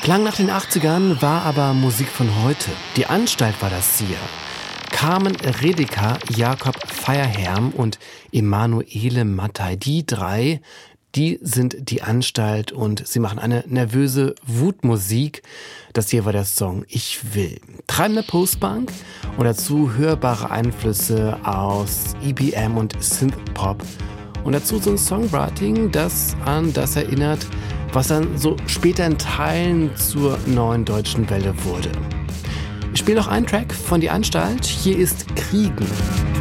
Klang nach den 80ern, war aber Musik von heute. Die Anstalt war das hier. Carmen Redeker, Jakob Feierherm und Emanuele Mattei, die drei, die sind die Anstalt und sie machen eine nervöse Wutmusik. Das hier war der Song Ich will. Treibende Postpunk und dazu hörbare Einflüsse aus EBM und Synthpop. Und dazu so ein Songwriting, das an das erinnert, was dann so später in Teilen zur neuen deutschen Welle wurde. Ich spiele noch einen Track von Die Anstalt. Hier ist Kriegen.